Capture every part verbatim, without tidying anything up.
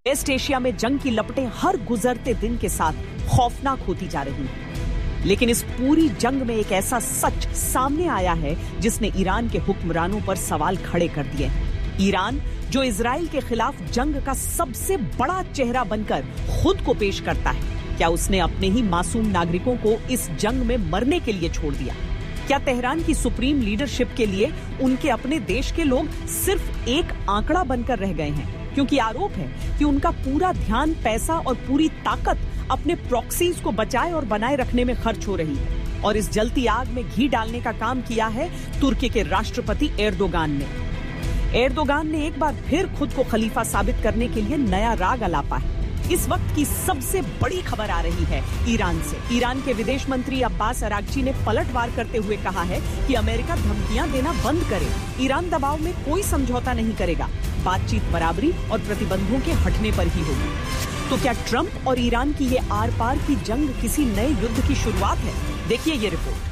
Waste Asia में जंग की लपटें हर गुजरते दिन के साथ खौफनाक होती जा रही हैं। लेकिन इस पूरी जंग में एक ऐसा सच सामने आया है जिसने ईरान के हुक्मरानों पर सवाल खड़े कर दिए हैं। ईरान, जो इजराइल के खिलाफ जंग का सबसे बड़ा चेहरा बनकर खुद को पेश करता है, क्या उसने अपने ही मासूम नागरिकों को इस जंग में मरने के लिए छोड़ दिया? क्या तेहरान की सुप्रीम लीडरशिप के लिए उनके अपने देश के लोग सिर्फ एक आंकड़ा बनकर रह गए हैं? क्योंकि आरोप है कि उनका पूरा ध्यान, पैसा और पूरी ताकत अपने प्रॉक्सीज को बचाए और बनाए रखने में खर्च हो रही है। और इस जलती आग में घी डालने का काम किया है तुर्की के राष्ट्रपति एर्दोगान ने। एर्दोगान ने एक बार फिर खुद को खलीफा साबित करने के लिए नया राग अलापा है। इस वक्त की सबसे बड़ी खबर आ रही है ईरान से। ईरान के विदेश मंत्री अब्बास अरागची ने पलटवार करते हुए कहा है कि अमेरिका धमकियां देना बंद करे। ईरान दबाव में कोई समझौता नहीं करेगा, बातचीत बराबरी और प्रतिबंधों के हटने पर ही होगी। तो क्या ट्रंप और ईरान की ये आर पार की जंग किसी नए युद्ध की शुरुआत है? देखिए ये रिपोर्ट।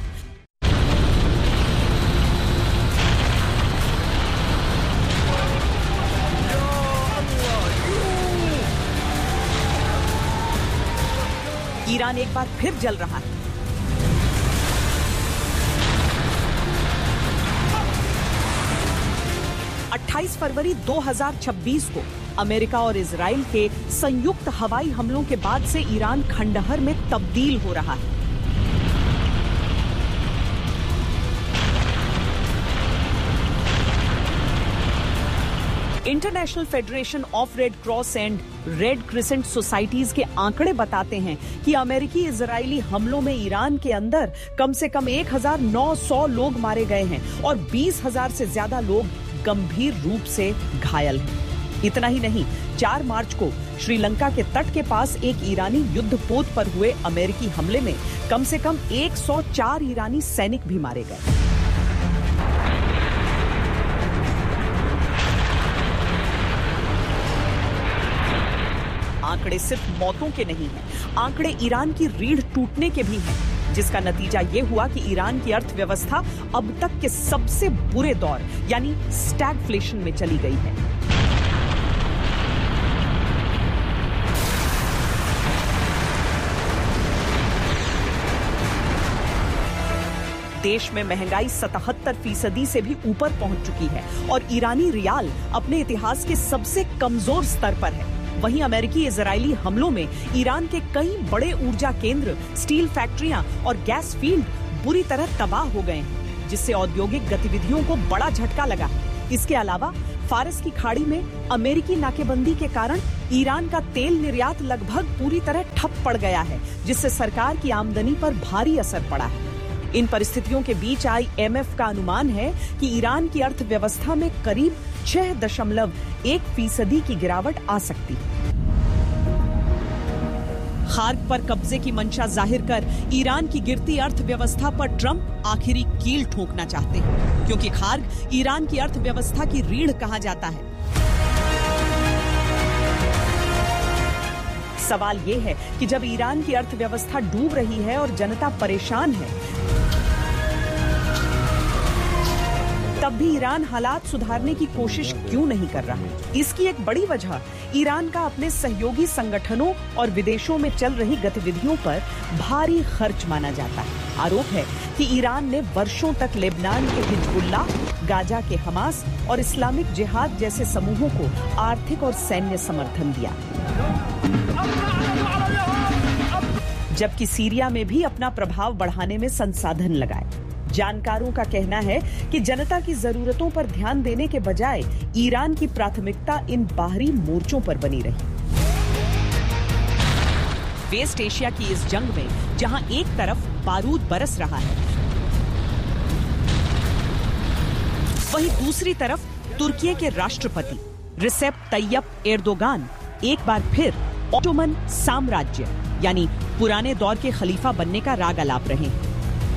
ईरान एक बार फिर जल रहा है। अट्ठाईस फरवरी दो हज़ार छब्बीस को अमेरिका और इजराइल के संयुक्त हवाई हमलों के बाद से ईरान खंडहर में तब्दील हो रहा है। International federation of red cross and red crescent societies के आंकड़े बताते हैं कि अमेरिकी इजरायली हमलों में ईरान के अंदर कम से कम एक हज़ार नौ सौ लोग मारे गए हैं और बीस हज़ार से ज्यादा लोग गंभीर रूप से घायल हैं। इतना ही नहीं, चार मार्च को श्रीलंका के तट के पास एक ईरानी युद्धपोत पर हुए अमेरिकी हमले में कम से कम एक सौ चार ईरानी सैनिक भी मारे गए। आंकड़े सिर्फ मौतों के नहीं हैं, आंकड़े ईरान की रीढ़ टूटने के भी हैं, जिसका नतीजा ये हुआ कि ईरान की अर्थव्यवस्था अब तक के सबसे बुरे दौर यानी स्टैगफ्लेशन में चली गई है। देश में महंगाई सतहत्तर फीसदी से भी ऊपर पहुंच चुकी है और ईरानी रियाल अपने इतिहास के सबसे कमजोर स्तर पर है। वहीं अमेरिकी इजरायली हमलों में ईरान के कई बड़े ऊर्जा केंद्र, स्टील फैक्ट्रियां और गैस फील्ड बुरी तरह तबाह हो गए हैं, जिससे औद्योगिक गतिविधियों को बड़ा झटका लगा है। इसके अलावा फारस की खाड़ी में अमेरिकी नाकेबंदी के कारण ईरान का तेल निर्यात लगभग पूरी तरह ठप पड़ गया है, जिससे सरकार की आमदनी पर भारी असर पड़ा है। इन परिस्थितियों के बीच आई एम एफ का अनुमान है कि ईरान की अर्थव्यवस्था में करीब छह दशमलव एक फीसदी की गिरावट आ सकती है। खार्क पर कब्जे की मंशा जाहिर कर ईरान की गिरती अर्थव्यवस्था पर ट्रंप आखिरी कील ठोकना चाहते हैं, क्योंकि खार्क ईरान की अर्थव्यवस्था की रीढ़ कहा जाता है। सवाल यह है कि जब ईरान की अर्थव्यवस्था डूब रही है और जनता परेशान है, तब भी ईरान हालात सुधारने की कोशिश क्यों नहीं कर रहा है? इसकी एक बड़ी वजह ईरान का अपने सहयोगी संगठनों और विदेशों में चल रही गतिविधियों पर भारी खर्च माना जाता है। आरोप है कि ईरान ने वर्षों तक लेबनान के हिजबुल्लाह, गाजा के हमास और इस्लामिक जिहाद जैसे समूहों को आर्थिक और सैन्य समर्थन दिया, जबकि सीरिया में भी अपना प्रभाव बढ़ाने में संसाधन लगाए। जानकारों का कहना है कि जनता की जरूरतों पर ध्यान देने के बजाय ईरान की प्राथमिकता इन बाहरी मोर्चों पर बनी रही। वेस्ट एशिया की इस जंग में जहां एक तरफ बारूद बरस रहा है, वहीं दूसरी तरफ तुर्की के राष्ट्रपति रिसेप तैयप एर्दोगान एक बार फिर ओटोमन साम्राज्य यानी पुराने दौर के खलीफा बनने का राग अलाप रहे हैं।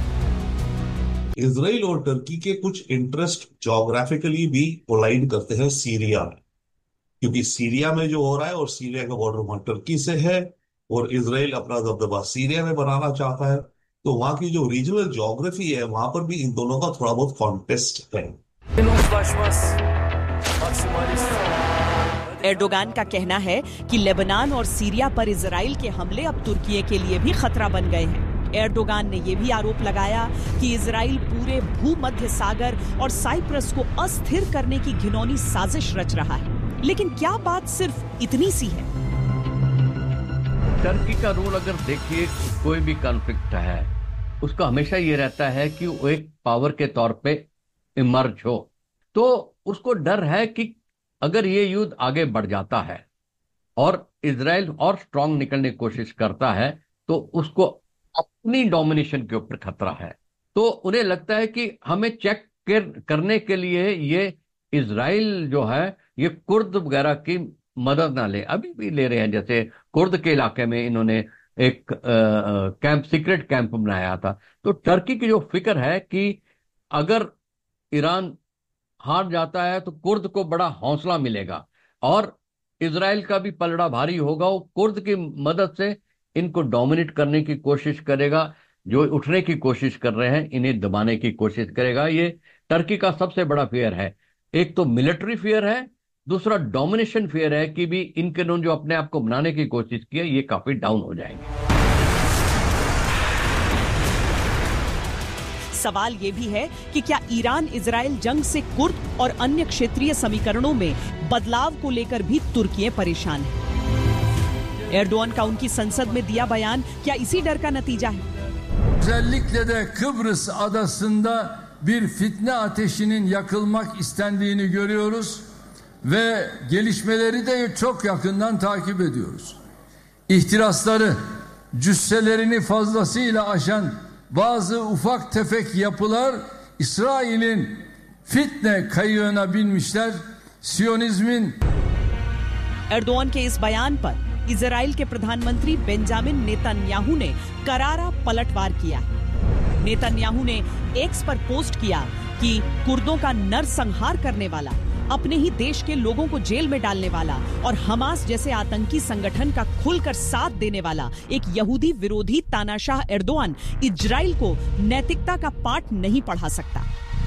इजराइल और टर्की के कुछ इंटरेस्ट ज्योग्राफिकली भी कोलाइड करते हैं सीरिया में, क्योंकि सीरिया में जो हो रहा है और सीरिया का बॉर्डर वहां टर्की से है और इजराइल अपना दबदबा सीरिया में बनाना चाहता है, तो वहां की जो रीजनल ज्योग्राफी है वहां पर भी इन दोनों का थोड़ा बहुत कॉन्टेस्ट है। एर्दोगान का कहना है कि लेबनान और सीरिया पर इजराइल के हमले अब तुर्की के लिए भी खतरा बन गए हैं। एर्दोगान ने यह भी आरोप लगाया कि इजराइल पूरे भूमध्य सागर और साइप्रस को अस्थिर करने की घिनौनी साजिश रच रहा है। लेकिन क्या बात सिर्फ इतनी सी है? टर्की का रोल अगर देखिए, कोई भी कॉन्फ्लिक्ट है उसका हमेशा ये रहता है कि वो एक पावर के तौर पे इमर्ज हो, तो उसको डर है कि अगर ये युद्ध आगे बढ़ जाता है और इजराइल और स्ट्रांग निकलने की कोशिश करता है तो उसको अपनी डोमिनेशन के ऊपर खतरा है। तो उन्हें लगता है कि हमें चेक करने के लिए ये इजराइल जो है ये कुर्द वगैरह की मदद ना ले। अभी भी ले रहे हैं, जैसे कुर्द के इलाके में इन्होंने एक कैंप, सीक्रेट कैंप बनाया था। तो टर्की की जो फिक्र है कि अगर ईरान हार जाता है तो कुर्द को बड़ा हौसला मिलेगा और इजराइल का भी पलड़ा भारी होगा। वो कुर्द की मदद से इनको डोमिनेट करने की कोशिश करेगा, जो उठने की कोशिश कर रहे हैं इन्हें दबाने की कोशिश करेगा। ये टर्की का सबसे बड़ा फियर है। एक तो मिलिट्री फियर है, दूसरा डोमिनेशन फियर है कि भी इनके लोग जो अपने आप को बनाने की कोशिश की है ये काफी डाउन हो जाएंगे। सवाल यह भी है कि क्या ईरान इजराइल जंग से कुर्द और अन्य क्षेत्रीय समीकरणों में बदलाव को लेकर भी तुर्की परेशान है? एर्दोगान का उनकी संसद में दिया बयान क्या इसी डर का नतीजा है? Özellikle de Kıbrıs adasında bir fitne ateşinin yakılmak istendiğini görüyoruz ve gelişmeleri de çok yakından takip ediyoruz. İhtirasları, cüsselerini fazlasıyla aşan bazı ufak tefek yapılar İsrail'in fitne kayığına binmişler. Siyonizmin Erdogan के इस बयान पर Israel के प्रधानमंत्री Benjamin Netanyahu ने करारा पलटवार किया। नेतन्याहू ने एक्स पर पोस्ट किया कि कुर्दों का नरसंहार करने वाला, अपने ही देश के लोगों को जेल में डालने वाला और हमास जैसे आतंकी संगठन का खुलकर साथ देने वाला एक यहूदी विरोधी तानाशाह एर्दोगान इजराइल को नैतिकता का पाठ नहीं पढ़ा सकता।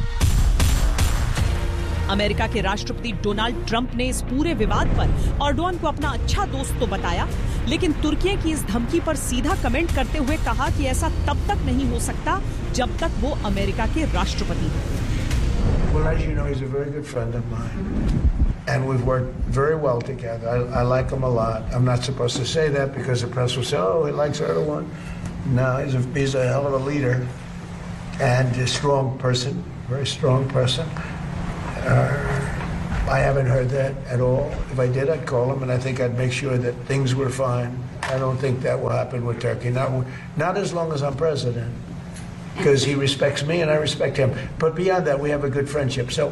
अमेरिका के राष्ट्रपति डोनाल्ड ट्रंप ने इस पूरे विवाद पर एर्दोगान को अपना अच्छा दोस्त तो बताया, लेकिन तुर्की की इस धमकी पर सीधा कमेंट करते हुए कहा कि ऐसा तब तक नहीं हो सकता जब तक वो अमेरिका के राष्ट्रपति हैं। Well, as you know, he's a very good friend of mine, and we've worked very well together. I, I like him a lot. I'm not supposed to say that because the press will say, "Oh, he likes Erdogan." No, he's a he's a hell of a leader and a strong person, very strong person. Uh, I haven't heard that at all. If I did, I'd call him, and I think I'd make sure that things were fine. I don't think that will happen with Turkey. Not, not as long as I'm president, because he respects me and I respect him. But beyond that, we have a good friendship. So,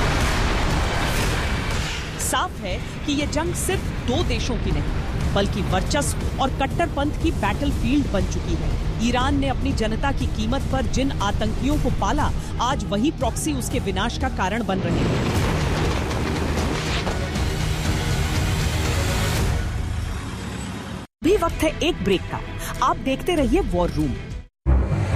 साफ है कि ये जंग सिर्फ दो देशों की नहीं, बल्कि वर्चस्व और कट्टरपंथ की बैटलफील्ड बन चुकी है। ईरान ने अपनी जनता की कीमत पर जिन आतंकियों को पाला, आज वही प्रॉक्सी उसके विनाश का कारण बन रहे हैं। भी वक्त है एक ब्रेक का। आप देखते रहिए वॉर रूम।